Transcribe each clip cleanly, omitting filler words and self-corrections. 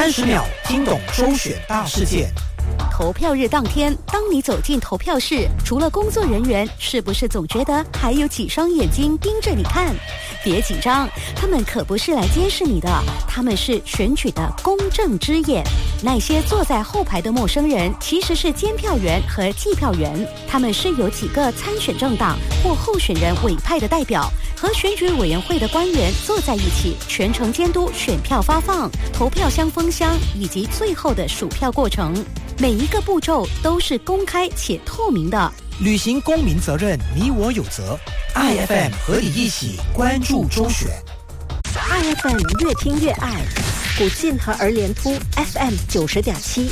秒听懂周选大事件。 投票日当天，当你走进投票室，除了工作人员，是不是总觉得还有几双眼睛盯着你看？别紧张，他们可不是来监视你的，他们是选举的公正之眼。那些坐在后排的陌生人，其实是监票员和计票员，他们是由几个参选政党或候选人委派的代表，和选举委员会的官员坐在一起，全程监督选票发放、投票箱封箱以及最后的数票过程。每一个步骤都是公开且透明的。 履行公民责任，你我有责。IFM 和你一起关注周选。 IFM 越听越爱，古晋和儿联突 FM 90.7。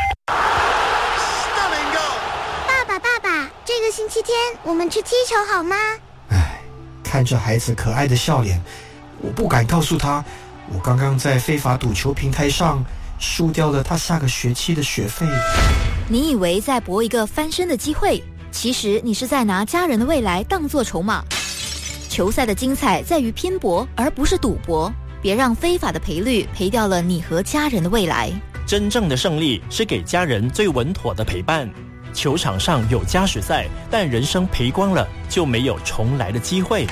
爸爸，这个星期天我们去踢球好吗？ 看着孩子可爱的笑脸，我不敢告诉他，我刚刚在非法赌球平台上输掉了他下个学期的学费。 你以为在搏一个翻身的机会，其实你是在拿家人的未来当作筹码。球赛的精彩在于拼搏，而不是赌博。别让非法的赔率赔掉了你和家人的未来。 真正的胜利是给家人最稳妥的陪伴。球场上有加时赛，但人生赔光了就没有重来的机会。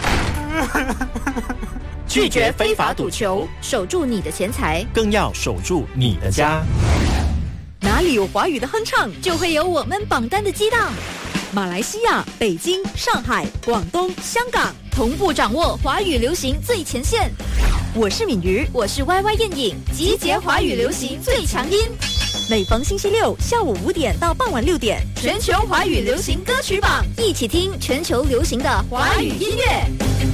拒绝非法赌球，守住你的钱财， 更要守住你的家。 哪里有华语的哼唱，就会有我们榜单的激荡。马来西亚、北京、上海、广东、香港同步掌握华语流行最前线。我是敏瑜，我是 YY 燕颖，集结华语流行最强音。每逢星期六下午5点到傍晚6点，全球华语流行歌曲榜，一起听全球流行的华语音乐。